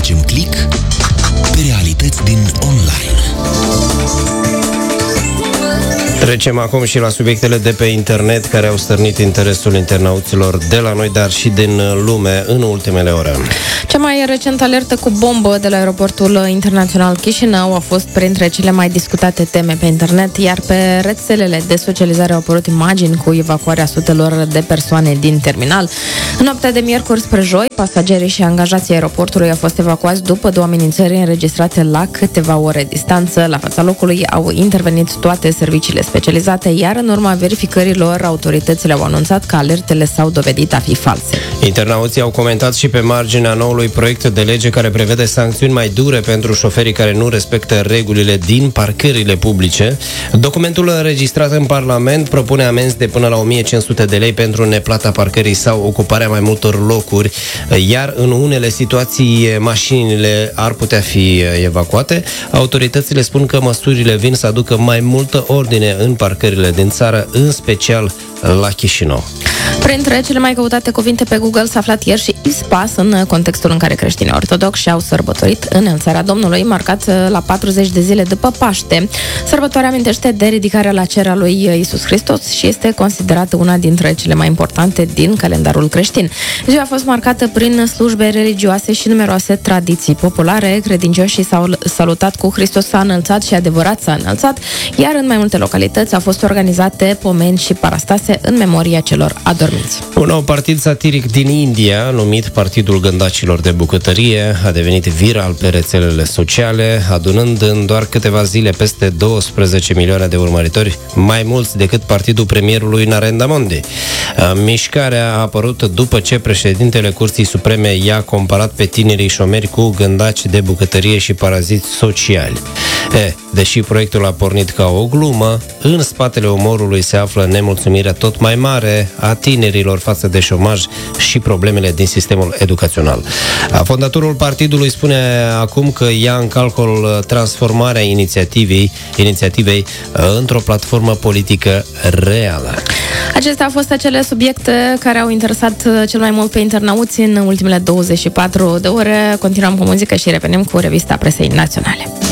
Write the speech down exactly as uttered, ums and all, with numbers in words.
Facem click pe realități din online. Trecem acum și la subiectele de pe internet care au stârnit interesul internauților de la noi, dar și din lume în ultimele ore. Cea mai recentă alertă cu bombă de la aeroportul internațional Chișinău a fost printre cele mai discutate teme pe internet, iar pe rețelele de socializare au apărut imagini cu evacuarea sutelor de persoane din terminal. În noaptea de miercuri spre joi, pasagerii și angajații aeroportului au fost evacuați după două amenințări înregistrate la câteva ore distanță. La fața locului au intervenit toate serviciile specializate, iar în urma verificărilor, autoritățile au anunțat că alertele s-au dovedit a fi false. Internauții au comentat și pe marginea noului proiect de lege care prevede sancțiuni mai dure pentru șoferii care nu respectă regulile din parcările publice. Documentul înregistrat în Parlament propune amenzi de până la o mie cinci sute de lei pentru neplata parcării sau ocuparea mai multor locuri, iar în unele situații mașinile ar putea fi evacuate. Autoritățile spun că măsurile vin să aducă mai multă ordine în parcările din țară, în special la Chișinău. Printre cele mai căutate cuvinte pe Google s-a aflat ieri și ispas, în contextul în care creștinii ortodoxi au sărbătorit Înălțarea Domnului, marcat la patruzeci de zile după Paște. Sărbătoarea amintește de ridicarea la cer a lui Iisus Hristos și este considerată una dintre cele mai importante din calendarul creștin. Ziua a fost marcată prin slujbe religioase și numeroase tradiții populare. Credincioșii s-au salutat cu Hristos s-a înălțat și adevărat s-a înălțat, iar în mai multe localități au fost organizate pomeni și parastase în memoria celor adormiți. Un nou partid satiric din India, numit Partidul Gândacilor de Bucătărie, a devenit viral pe rețelele sociale, adunând în doar câteva zile peste douăsprezece milioane de urmăritori, mai mulți decât partidul premierului Narendra Modi. Mișcarea a apărut după ce președintele Curții Supreme i-a comparat pe tinerii șomeri cu gândaci de bucătărie și paraziți sociali. E, deși proiectul a pornit ca o glumă, în spatele umorului se află nemulțumirea tot mai mare a tinerilor față de șomaj și problemele din sistemul educațional. Fondatorul partidului spune acum că ia în calcul transformarea inițiativei, inițiativei într-o platformă politică reală. Acestea au fost acele subiecte care au interesat cel mai mult pe internauți în ultimele douăzeci și patru de ore. Continuăm cu muzică și revenim cu revista presei naționale.